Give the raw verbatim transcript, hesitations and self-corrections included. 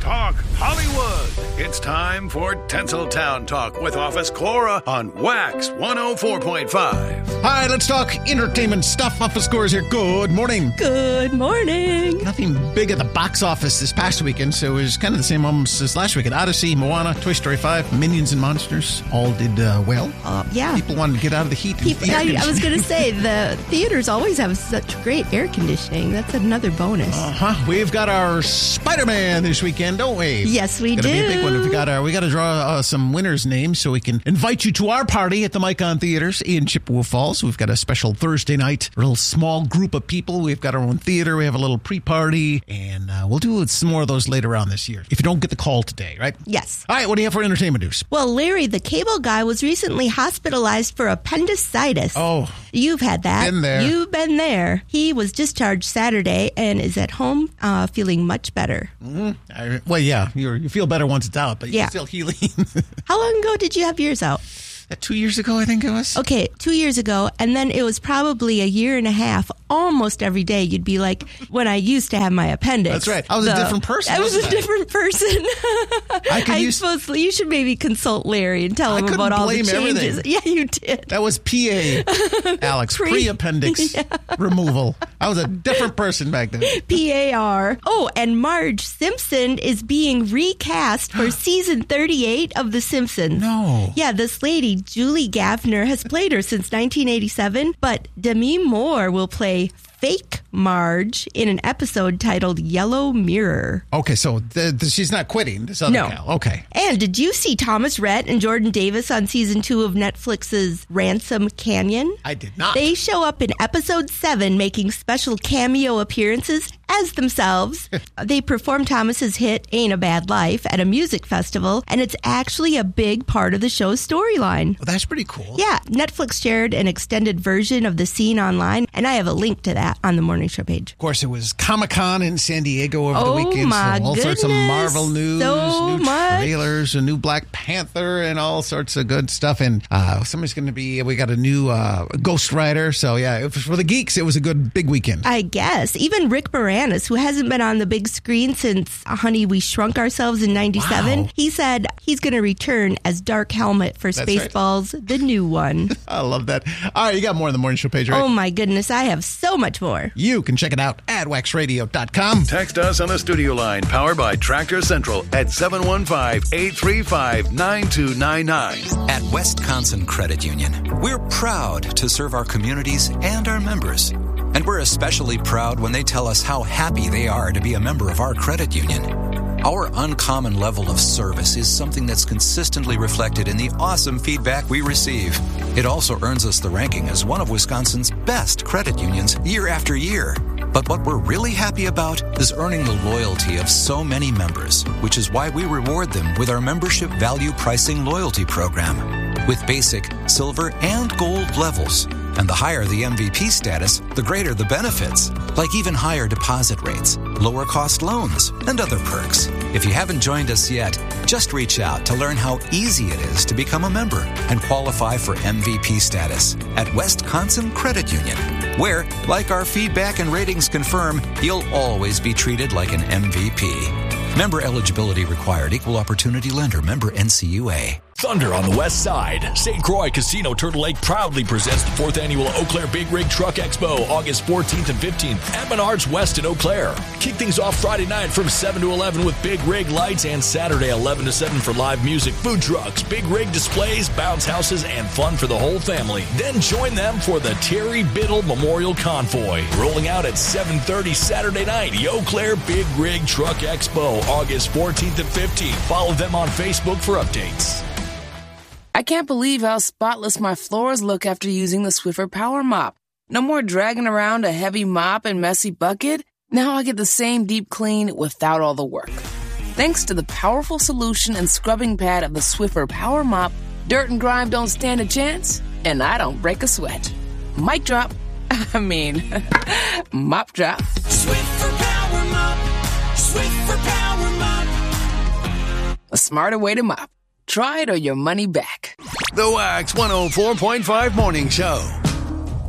Talk Hollywood. It's time for Tinseltown Talk with Office Cora on Wax one oh four point five. Hi, let's talk entertainment stuff. Office Cora's here. Good morning. Good morning. Nothing big at the box office this past weekend, so it was kind of the same almost as last weekend. Odyssey, Moana, Toy Story five, Minions and Monsters all did uh, well. Uh, yeah. People wanted to get out of the heat. People, the I, I was going to say, the theaters always have such great air conditioning. That's another bonus. Uh-huh. We've got our Spider-Man this weekend, don't we? Yes, we Gonna do. Be a big one. We got our, we got to draw uh, some winners' names so we can invite you to our party at the Micon Theaters in Chippewa Falls. We've got a special Thursday night, a little small group of people. We've got our own theater. We have a little pre-party, and uh, we'll do some more of those later on this year. If you don't get the call today, right? Yes. All right, what do you have for entertainment news? Well, Larry, the cable guy, was recently hospitalized for appendicitis. Oh. You've had that. Been there. You've been there. He was discharged Saturday and is at home uh, feeling much better. Mm-hmm. I, well, yeah, you're, you feel better once it's out, but you're yeah. still healing. How long ago did you have yours out? Uh, two years ago, I think it was. Okay, two years ago, and then it was probably a year and a half. Almost every day, you'd be like, when I used to have my appendix. That's right. I was the, a different person. I was a I? different person. I could I use, suppose you should maybe consult Larry and tell him about all the changes. Everything. Yeah, you did. That was P A, Alex, Pre, pre-appendix yeah. removal. I was a different person back then. P A R. Oh, and Marge Simpson is being recast for season thirty-eight of The Simpsons. No. Yeah, this lady, Julie Gaffner, has played her since nineteen eighty-seven, but Demi Moore will play fake Marge in an episode titled Yellow Mirror. Okay, so the, the, she's not quitting this other no. gal. Okay. And did you see Thomas Rhett and Jordan Davis on season two of Netflix's Ransom Canyon? I did not. They show up in episode seven, making special cameo appearances as themselves. They perform Thomas's hit Ain't a Bad Life at a music festival, and it's actually a big part of the show's storyline. Well, that's pretty cool. Yeah, Netflix shared an extended version of the scene online, and I have a link to that on the Morning Show page. Of course, it was Comic-Con in San Diego over oh the weekend. My so all goodness. sorts of Marvel news, so new much. trailers, a new Black Panther, and all sorts of good stuff. And uh, somebody's going to be, we got a new uh, Ghost Rider. So, yeah, for the geeks, it was a good big weekend. I guess. Even Rick Moranis, who hasn't been on the big screen since Honey, We Shrunk Ourselves in ninety-seven, wow. he said he's going to return as Dark Helmet for That's Spaceballs, right. the new one. I love that. All right, you got more on the Morning Show page, right? Oh, my goodness. I have so much more. You can check it out at wax radio dot com. Text us on the studio line powered by Tractor Central at seven one five, eight three five, nine two nine nine. At Wisconsin Credit Union, we're proud to serve our communities and our members. And we're especially proud when they tell us how happy they are to be a member of our credit union. Our uncommon level of service is something that's consistently reflected in the awesome feedback we receive. It also earns us the ranking as one of Wisconsin's best credit unions year after year. But what we're really happy about is earning the loyalty of so many members, which is why we reward them with our membership value pricing loyalty program. With basic, silver, and gold levels. And the higher the M V P status, the greater the benefits, like even higher deposit rates, lower cost loans, and other perks. If you haven't joined us yet, just reach out to learn how easy it is to become a member and qualify for M V P status at Wisconsin Credit Union, where, like our feedback and ratings confirm, you'll always be treated like an M V P. Member eligibility required. Equal opportunity lender. Member N C U A. Thunder on the west side. Saint Croix Casino Turtle Lake proudly presents the fourth annual Eau Claire Big Rig Truck Expo, August fourteenth and fifteenth at Menards West in Eau Claire. Kick things off Friday night from seven to eleven with Big Rig lights, and Saturday eleven to seven for live music, food trucks, Big Rig displays, bounce houses, and fun for the whole family. Then join them for the Terry Biddle Memorial Convoy, rolling out at seven thirty Saturday night. The Eau Claire Big Rig Truck Expo, August fourteenth and fifteenth. Follow them on Facebook for updates. I can't believe how spotless my floors look after using the Swiffer Power Mop. No more dragging around a heavy mop and messy bucket. Now I get the same deep clean without all the work. Thanks to the powerful solution and scrubbing pad of the Swiffer Power Mop, dirt and grime don't stand a chance, and I don't break a sweat. Mic drop. I mean, mop drop. Swiffer Power Mop. Swiffer Power Mop. A smarter way to mop. Try it or your money back. The Wax one oh four point five Morning Show.